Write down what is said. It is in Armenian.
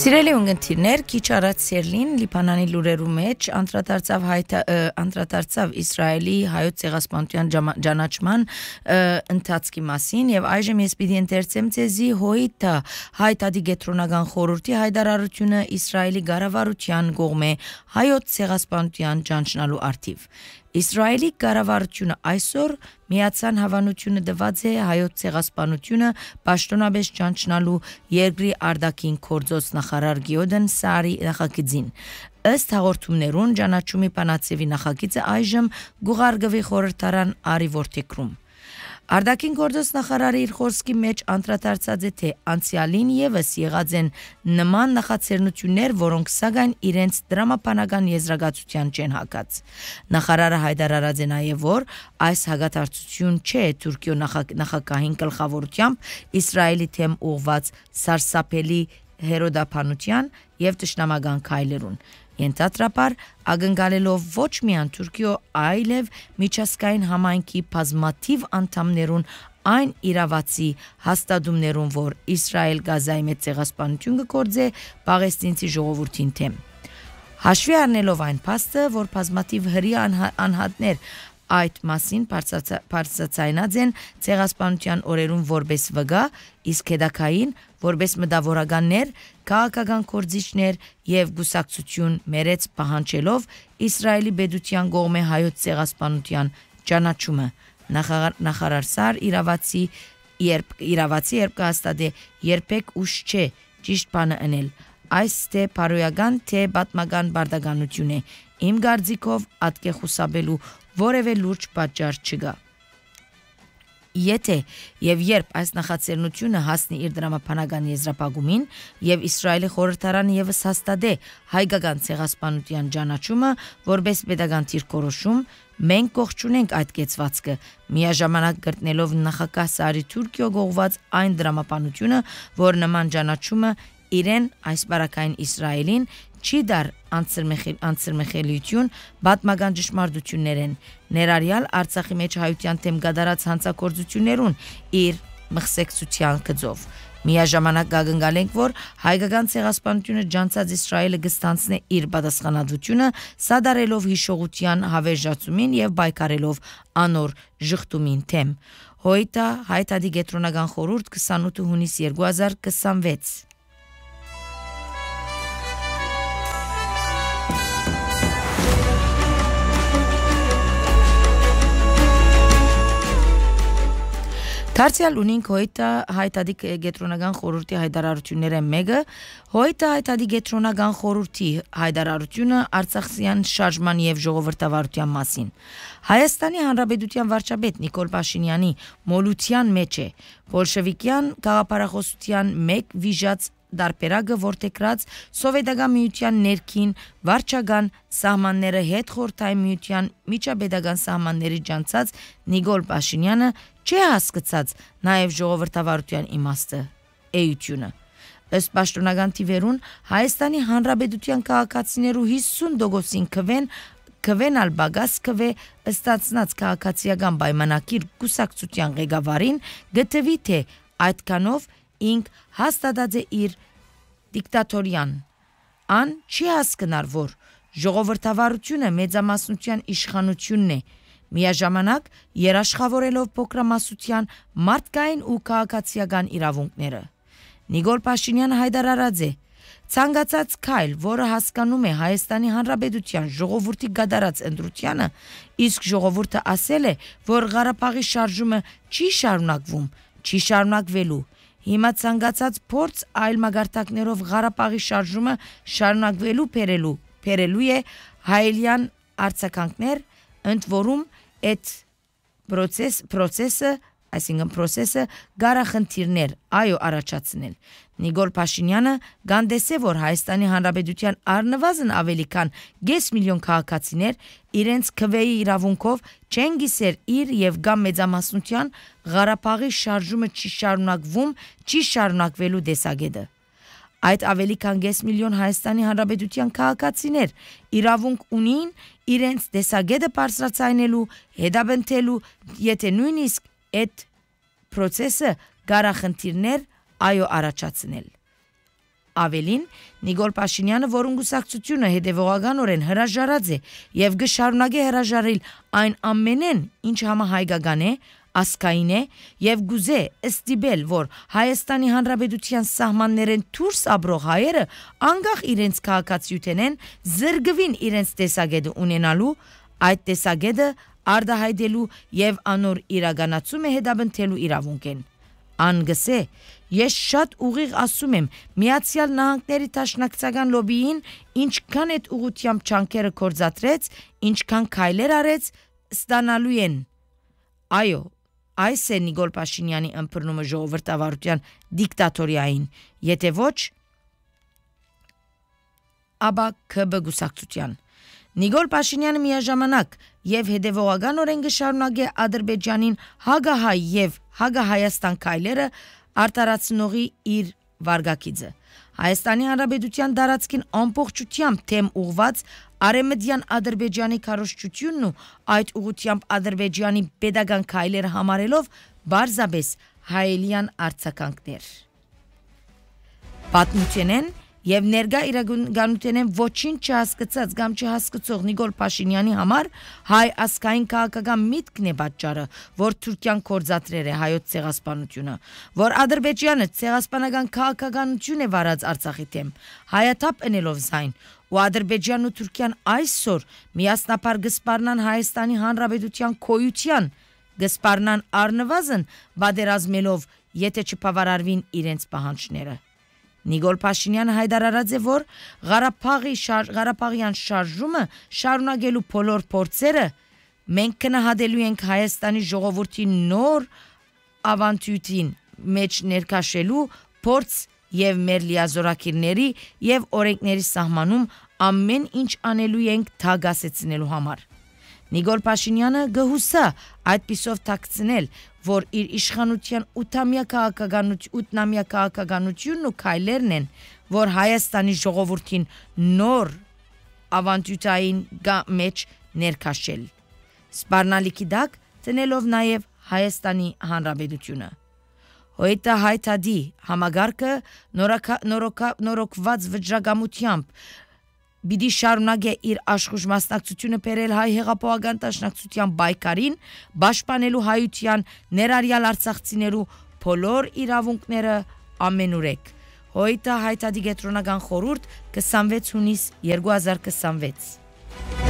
Սիրելի ունգընտիրներ, քիչ առաջ Սերլին Լիբանանի լուրերու մեջ անդրադարձավ Իսրայելի հայոց ցեղասպանության ճանաչման ընթացքի մասին եւ այժմ ես պիտի ընթերցեմ ցեզի հոյիթա հայտարարի գետրոնական խորհրդի հայտարարությունը Իսրայելի ղարավարության կողմէ հայոց ցեղասպանության ճանաչնալու արդիվ Իսրայելի կառավարությունը այսօր միացան հավանությունը դված է հայոց ցեղասպանությունը պաշտոնապես ճանաչնալու երկրի արտաքին գործոց նախարար Գիոդեն Սարի նախագծին ըստ հաղորդումներուն ճանաչումի բանացեվի նախագիծը այժմ գուղարգվի խորհրդարան Արի Որթեքրում Արտաքին գործոց նախարարը իր խոսքի մեջ անդրադարձած է թե անցյալին եւս եղած են նման նախաձեռնություններ, որոնք սակայն իրենց դրամապանական եզրակացության չեն հակած։ Նախարարը հայտարարած է նաեւ, որ այս հագատարցություն չէ Թուրքիո նախագահին գլխավորությամբ Իսրայելի թեմ ուղված սարսափելի հերոդափանության եւ ճշնամական քայլերուն։ Ենթադրաբար ակնկալելով ոչ միայն Թուրքիո, այլև միջազգային համայնքի բազմաթիվ անդամներուն այն իրավացի հաստատումներուն, որ Իսրայել Գազայի մեջ ցեղասպանություն կգործե Պաղեստինցի ժողովրդին թեմ։ Հաշվի առնելով այն փաստը, որ բազմաթիվ հրյա անհատներ այդ մասին բարձրացած են ցեղասպանության օրերուն որպես վգա, իսկ հետագային որպես մտավորականներ, քաղաքական գործիչներ եւ գուսակցություն մերեց պահանջելով Իսրայելի պետության կողմէ հայոց ցեղասպանության ճանաչումը նախարար Սար իրավացի երբ կհաստատե երբեք ուշ չէ ճիշտ բանը անել այս թե բարոյական թե պատմական բարդականություն է իմ կարծիքով ատկե խուսաբելու որևէ լուրջ պատճառ չկա Եթե եւ երբ այս նախաձեռնությունը հասնի իր դրամապանական եզրափակումին եւ Իսրայելի խորհրդարանը եւս հաստատե հայկական ցեղասպանության ճանաչումը որպես pedagogan դիրքորոշում մենք կողջունենք այդ կեցվածքը միաժամանակ գտնելով նախագահ Սարի Թուրքիո գողված այն դրամապանությունը որ նման ճանաչումը իրեն այս բարակային Իսրայելին չի դար անցրմխելիություն պատմական ճշմարտություններ են ներառյալ Արցախի մեջ հայության թեմ գդարած հանցագործություններուն իր մխսեկցության գծով միաժամանակ ակնկալենք որ հայկական ցեղասպանությունը ջանցած Իսրայելը կստանցնե իր պատասխանատվությունը սադարելով հիշողության հավերժացումին եւ բայկարելով անոր ժխտումին թեմ հոյտա հայտարարի գետրոնական խորհուրդ 28 հունիս 2026 Դարձյալ ունենք հոյտա հայտարարի գետրոնական խորհրդի հայտարարությունները մեկը հոյտա հայտարարի գետրոնական խորհրդի հայտարարությունը Արցախյան շարժման եւ ժողովրդավարության մասին Հայաստանի Հանրապետության վարչապետ Նիկոլ Փաշինյանի մոլության մեջ է բոլշևիկյան գաղափարախոսության մեկ վիժած դարբերակը որտեղած սովետական միության ներքին վարչական սահմանները հետ խորհրդային միության միջապետական սահմանների ջանցած Նիկոլ Փաշինյանը չի հասկացած նաև ժողովրդավարության իմաստը էությունը ըստ պաշտոնական թիվերուն Հայաստանի Հանրապետության քաղաքացիներու 50%-ին քվենալ բագաս քվե ըստացնած քաղաքացիական պայմանակիր կուսակցության ղեկավարին գտվի թե այդքանով ինք հաստատած է իր դիկտատորիան ան չի հասկնար որ ժողովրդավարությունը մեծամասնության իշխանությունն է միաժամանակ երաշխավորելով փոքրամասնության մարդկային ու քաղաքացիական իրավունքները Նիկոլ Փաշինյանը հայտարարած է ցանկացած քայլ որը հասկանում է Հայաստանի Հանրապետության ժողովրդի գդարած ընտրությանը իսկ ժողովուրդը ասել է որ Ղարաբաղի շարժումը չի շարունակվելու Հիմա ցանկացած փորձ այլ մագարտակներով Ղարաբաղի շարժումը շարունակվելու փերելու է հայելյան արձագանքներ ընդ որում այդ process-ը գարախնդիրներ այո առաջացնել Նիկոլ Փաշինյանը գանդեսե որ Հայաստանի Հանրապետության առնվազն ավելի քան 5 միլիոն քաղաքացիներ իրենց քվեի իրավունքով չեն գիսեր իր եւ կամ մեծամասնության Ղարաբաղի շարժումը չի շարունակվելու դեսագետը Այդ ավելի քան 5 միլիոն Հայաստանի Հանրապետության քաղաքացիներ իրավունք ունին իրենց դեսագետը բարձրացնելու, հետապնդելու, եթե նույնիսկ այդ process-ը գարախնդիրներ այո առաջացնել։ Ավելին, Նիկոլ Փաշինյանը, որում գուսակցությունը հետևողականորեն հրաժարած է եւ գշարունակի հրաժարել այն ամենեն, ինչ համահայկական է, ասկային է եւ գուզե ստիպել, որ Հայաստանի Հանրապետության սահմաններեն դուրս ապրող հայերը անկախ իրենց քաղաքացիութենեն զրկվին իրենց տեսակետը ունենալու, այդ տեսակետը արդահայտելու եւ անոր իրականացումը հետապնդելու իրավունք են։ Անգսե, ես շատ ուղիղ ասում եմ Միացյալ Նահանգների դաշնակցական լոբիին ինչքան այդ ուղղությամբ չանքերը կործատրեց, ինչքան քայլեր արեց, ստանալու են։ Այո, այս է Նիկոլ Փաշինյանի ըմբռնումը ժողովրդավարության դիկտատորիային, եթե ոչ, ապա ԿԲ գուսակցության։ Նիկոլ Փաշինյանը միաժամանակ եւ հետեւողականորեն կշարունակի Ադրբեջանին հագահայ եւ հագահայաստան քայլերը արտարացնողի իր վարգակիցը։ Հայաստանի Հանրապետության դարածքին ամբողջությամբ թեմ ուղված Արեմդյան Ադրբեջանի քարոզչությունն ու այդ ուղությամբ Ադրբեջանի pedagogan քայլերը համարելով բարձաբես հայելյան արձագանքներ։ Պատմությունեն եւ ներկա իրականությունեն ոչինչ չհասկացած կամ չհասկացող Նիկոլ Փաշինյանի համար հայ ասկային քաղաքական միտքն է պատճառը, որ Թուրքիան կորզատրել է հայոց ցեղասպանությունը, որ Ադրբեջանը ցեղասպանական քաղաքականություն է վարած Արցախի դեմ, հայաթափ ընելով զայն, ու Ադրբեջանն ու Թուրքիան այսօր միասնապար գսպարնան Հայաստանի Հանրապետության քոյության, գսպարնան առնվազն բادرազմելով, եթե չբավարարվին իրենց պահանջները։ Նիկոլ Փաշինյանը հայտարարած է, որ Ղարաբաղյան շարժումը շարունակելու բոլոր փորձերը մենք կնահատելու ենք Հայաստանի ժողովրդի նոր ավանդույթին մեջ ներկաշելու փորձ եւ մեր լիազորակիրների եւ օրենքների սահմանում ամեն ինչ անելու ենք թագասեցնելու համար։ Նիկոլ Փաշինյանը գհուսա այդպիսով թաքցնել, որ իր իշխանության 8-ամյա քաղաքականությունն ու քայլերն են, որ Հայաստանի ժողովրդին նոր ավանդույթային մեջ ներքաշել։ Սպառնալիքի դակ տնելով նաև Հայաստանի Հանրապետությունը։ Հոյտա հայտադի համագարկը նորոգված վճռագամությամբ Բիդի շարունակե իր աշխուժ մասնակցությունը բերել հայ հեղափոխական դաշնակցության պայքարին, պաշտպանելու հայության ներառյալ արցախցիներու բոլոր իրավունքները ամենուրեք։ Հոյտա հայտադի գետրոնական խորհուրդ 26 հունիս 2026